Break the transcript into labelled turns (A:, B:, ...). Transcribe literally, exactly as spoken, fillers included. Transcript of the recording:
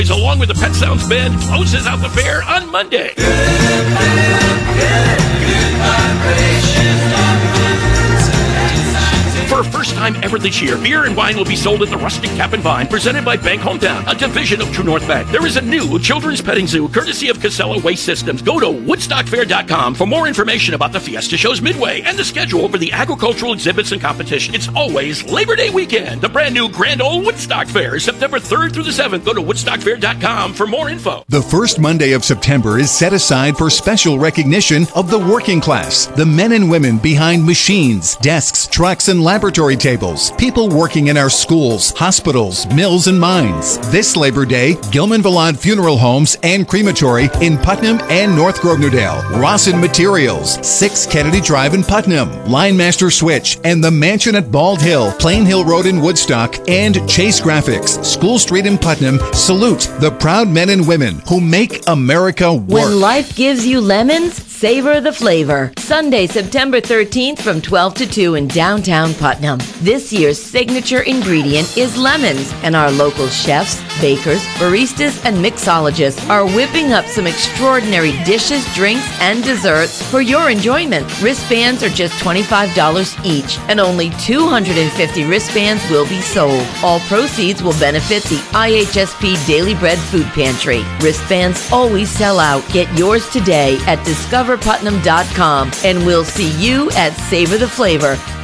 A: along with the Pet Sounds Band, closes out the fair on Monday.
B: Good, good, good, good vibrations.
A: For the first time ever this year, beer and wine will be sold at the Rustic Cap and Vine, presented by Bank Hometown, a division of True North Bank. There is a new children's petting zoo, courtesy of Casella Waste Systems. Go to woodstock fair dot com for more information about the Fiesta Shows Midway and the schedule for the agricultural exhibits and competition. It's always Labor Day weekend. The brand new Grand Ole Woodstock Fair is September third through the seventh. Go to woodstock fair dot com for more info.
C: The first Monday of September is set aside for special recognition of the working class, the men and women behind machines, desks, trucks, and laboratory tables, people working in our schools, hospitals, mills, and mines. This Labor Day, Gilman Vallad Funeral Homes and Crematory in Putnam and North Grognerdale, Rawson Materials, six Kennedy Drive in Putnam, Linemaster Switch, and the Mansion at Bald Hill, Plain Hill Road in Woodstock, and Chase Graphics, School Street in Putnam salute the proud men and women who make America work.
D: When life gives you lemons, savor the flavor. Sunday, September thirteenth from twelve to two in downtown Putnam. This year's signature ingredient is lemons, and our local chefs, bakers, baristas, and mixologists are whipping up some extraordinary dishes, drinks, and desserts for your enjoyment. Wristbands are just twenty-five dollars each, and only two hundred fifty wristbands will be sold. All proceeds will benefit the I H S P Daily Bread Food Pantry. Wristbands always sell out. Get yours today at discover putnam dot com, and we'll see you at Savor the Flavor